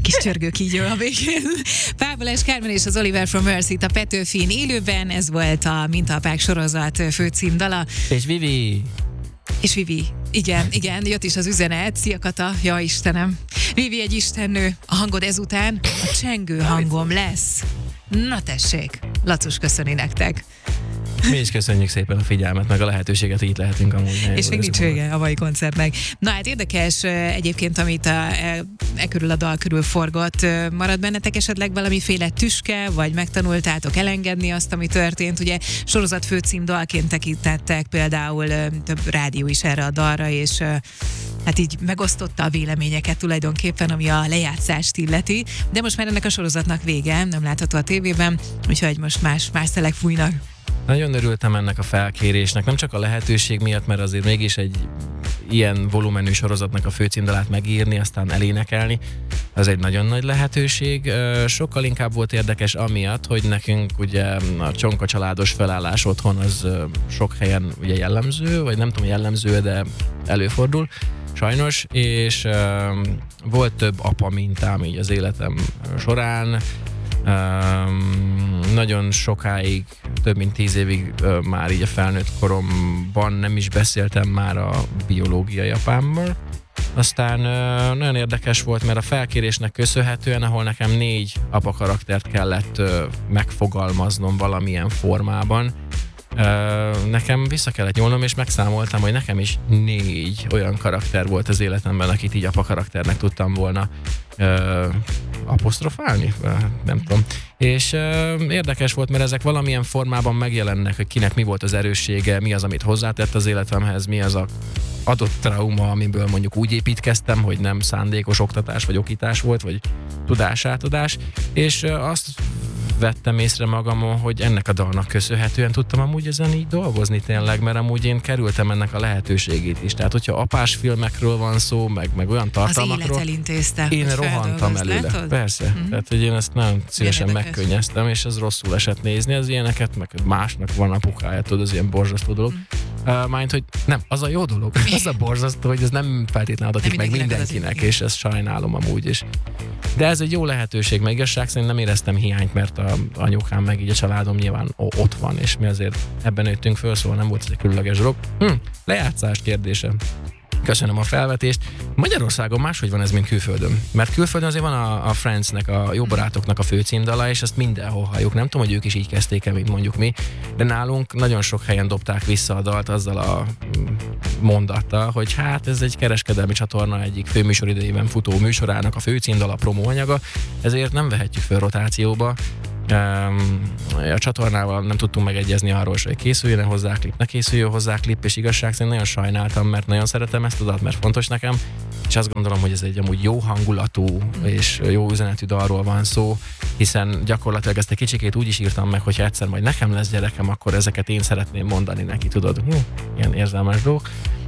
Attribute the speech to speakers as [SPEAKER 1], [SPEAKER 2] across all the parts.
[SPEAKER 1] kis csörgő kígyó a végén. Pál Balázs, Kármen és az Oliver from Earth-t a Petőfin élőben, ez volt a Mintaapák sorozat főcímdala.
[SPEAKER 2] És Vivi.
[SPEAKER 1] És Vivi, igen, jött is az üzenet. Szia Kata, ja Istenem. Vivi egy istennő, a hangod ezután a csengő hangom lesz. Na tessék, Lacus köszöni nektek.
[SPEAKER 2] Mi is köszönjük szépen a figyelmet, meg a lehetőséget, hogy itt lehetünk amúgy.
[SPEAKER 1] És még nincs vége a mai koncertnek. Na hát érdekes egyébként, amit körül a dal körül forgott. Marad bennetek esetleg valamiféle tüske, vagy megtanultátok elengedni azt, ami történt? Ugye sorozat főcím dalként tekintettek például több rádió is erre a dalra, és hát így megosztotta a véleményeket tulajdonképpen, ami a lejátszást illeti. De most már ennek a sorozatnak vége, nem látható a tévében, úgyhogy most más szelek fújnak.
[SPEAKER 2] Nagyon örültem ennek a felkérésnek, nem csak a lehetőség miatt, mert azért mégis egy ilyen volumenű sorozatnak a főcímdalát megírni, aztán elénekelni, az egy nagyon nagy lehetőség. Sokkal inkább volt érdekes amiatt, hogy nekünk ugye a csonka családos felállás otthon az sok helyen ugye jellemző, vagy nem tudom jellemző, de előfordul. Sajnos, és volt több apa mintám így az életem során. Nagyon sokáig, több mint 10 évig már így a felnőtt koromban nem is beszéltem már a biológiai apámmal. Aztán nagyon érdekes volt, mert a felkérésnek köszönhetően, ahol nekem 4 apa karaktert kellett megfogalmaznom valamilyen formában, nekem vissza kellett nyúlnom, és megszámoltam, hogy nekem is 4 olyan karakter volt az életemben, akit így apa karakternek tudtam volna apostrofálni? Nem tudom. És érdekes volt, mert ezek valamilyen formában megjelennek, hogy kinek mi volt az erőssége, mi az, amit hozzátett az életemhez, mi az a adott trauma, amiből mondjuk úgy építkeztem, hogy nem szándékos oktatás vagy okítás volt, vagy tudásátadás, és azt vettem észre magamon, hogy ennek a dalnak köszönhetően tudtam amúgy ezen így dolgozni tényleg, mert amúgy én kerültem ennek a lehetőségét is. Tehát, hogyha apás filmekről van szó, meg olyan tartalmakról.
[SPEAKER 1] Az élet elintézte.
[SPEAKER 2] Én rohantam előle.
[SPEAKER 1] Látod?
[SPEAKER 2] Persze. Mm-hmm. Tehát, hogy én ezt nagyon szívesen megkönnyeztem, és az rosszul esett nézni az ilyeneket, meg másnak van apukája, tudod, az ilyen borzasztó dolog. Mind, hogy nem, az a jó dolog. Az a borzasztó, hogy ez nem feltétlenül adatik meg mindenkinek, és ezt sajnálom amúgy is. De ez egy jó lehetőség, meg igazság szerint nem éreztem hiányt, mert a anyukám meg így a családom nyilván ott van, és mi azért ebben nőttünk föl, szóval nem volt ez egy különleges dolog. Lejátszás kérdése. Köszönöm a felvetést. Magyarországon máshogy van ez, mint külföldön. Mert külföldön azért van a Friendsnek, a Jó barátoknak a főcímdala, és ezt mindenhol halljuk. Nem tudom, hogy ők is így kezdték-e, mint mondjuk mi, de nálunk nagyon sok helyen dobták vissza a dalt azzal a mondattal, hogy hát ez egy kereskedelmi csatorna egyik főműsoridejében futó műsorának a főcímdala, promóanyaga, ezért nem vehetjük fel rotációba. A csatornával nem tudtunk megegyezni arról, hogy készüljön hozzá klip, ne készüljön hozzá klip, és igazság szerint nagyon sajnáltam, mert nagyon szeretem ezt a dalt, mert fontos nekem, és azt gondolom, hogy ez egy amúgy jó hangulatú és jó üzenetű dalról van szó, hiszen gyakorlatilag ezt egy kicsikét úgy is írtam meg, hogyha egyszer majd nekem lesz gyerekem, akkor ezeket én szeretném mondani neki, tudod, ilyen érzelmes dolgok.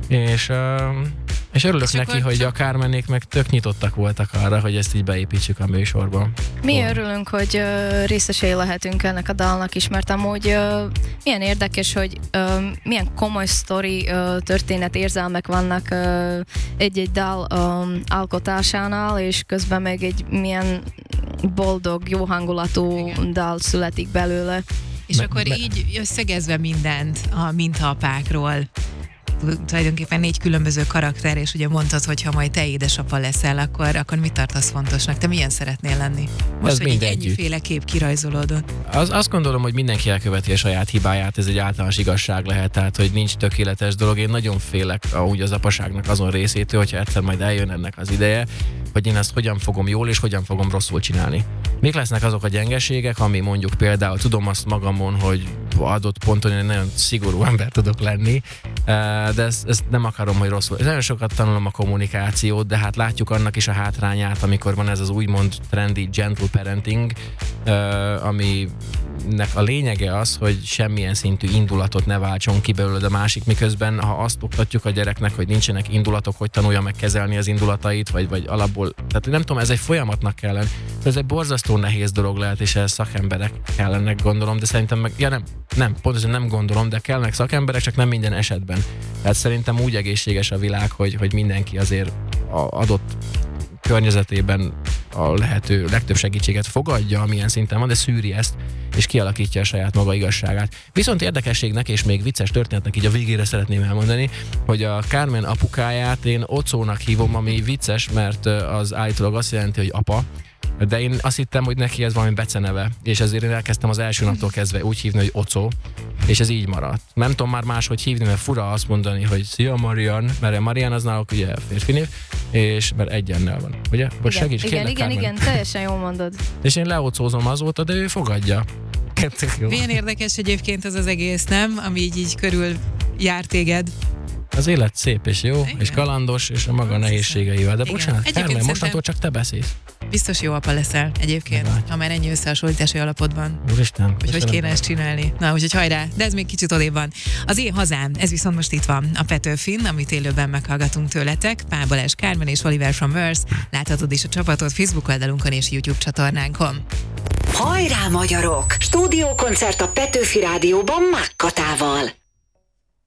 [SPEAKER 2] És örülök neki, hogy a Kármenék meg tök nyitottak voltak arra, hogy ezt így beépítsük a műsorba.
[SPEAKER 3] Mi örülünk, hogy részesei lehetünk ennek a dalnak is, mert amúgy milyen érdekes, hogy milyen komoly sztori, történet, érzelmek vannak egy-egy dal alkotásánál, és közben meg egy milyen boldog, jó hangulatú dal születik belőle.
[SPEAKER 1] És akkor így összegezve mindent a Mintaapákról, tulajdonképpen 4 különböző karakter, és ugye mondtad, hogy ha majd te édesapa leszel, akkor mit tartasz fontosnak? Te milyen szeretnél lenni? Most, hogy ennyiféle kép kirajzolódott.
[SPEAKER 2] Azt gondolom, hogy mindenki elköveti a saját hibáját, ez egy általános igazság lehet, tehát hogy nincs tökéletes dolog. Én nagyon félek úgy az apaságnak azon részétől, hogyha egyszer majd eljön ennek az ideje, hogy én ezt hogyan fogom jól és hogyan fogom rosszul csinálni. Mik lesznek azok a gyengeségek, ami mondjuk például tudom azt magamon, hogy adott ponton én nagyon szigorú ember tudok lenni, de ezt nem akarom, hogy rosszul. Nagyon sokat tanulom a kommunikációt, de hát látjuk annak is a hátrányát, amikor van ez az úgymond trendy gentle parenting, aminek a lényege az, hogy semmilyen szintű indulatot ne váltson ki belőle a másik, miközben ha azt oktatjuk a gyereknek, hogy nincsenek indulatok, hogy tanulja meg kezelni az indulatait, vagy alapból, tehát nem tudom, ez egy folyamatnak kell lenni. Ez egy borzasztó nehéz dolog lehet, és ez szakemberek kellenek, gondolom, de szerintem meg, nem, pontosan nem gondolom, de kellnek szakemberek, csak nem minden esetben. Tehát szerintem úgy egészséges a világ, hogy mindenki azért adott környezetében a lehető legtöbb segítséget fogadja, amilyen szinten van, de szűri ezt, és kialakítja a saját maga igazságát. Viszont érdekességnek és még vicces történetnek így a végére szeretném elmondani, hogy a Carmen apukáját én Ocónak hívom, ami vicces, mert az állítólag azt jelenti, hogy apa, de én azt hittem, hogy neki ez valami beceneve, és ezért én elkezdtem az első naptól kezdve úgy hívni, hogy Ocó, és ez így maradt. Nem tudom már máshogy hívni, mert fura azt mondani, hogy szia Marian, mert Marian az náluk ugye férfi név, és mert egyennel van, ugye? Bocs, segíts,
[SPEAKER 3] igen, teljesen jól mondod.
[SPEAKER 2] És én leocózom azóta, de ő fogadja.
[SPEAKER 1] Milyen érdekes egyébként az egész, nem? Ami így körül jár téged.
[SPEAKER 2] Az élet szép és jó, igen. És kalandos, és a maga nehézségeivel. De bocsánat, Carmen, mostantól csak te beszélsz.
[SPEAKER 1] Biztos jó apa leszel egyébként, ha már ennyi összehasonlítási alapod van.
[SPEAKER 2] Úristen.
[SPEAKER 1] Hogy kéne ezt csinálni. Na, úgyhogy hajrá, de ez még kicsit odébb van. Az Én hazám, ez viszont most itt van. A Petőfin, amit élőben meghallgatunk tőletek. Pál Balázs, Carmen és Oliver from Earth. Láthatod is a csapatot Facebook oldalunkon és YouTube csatornánkon.
[SPEAKER 4] Hajrá magyarok! Stúdiókoncert a Petőfi Rádióban Mákkatával.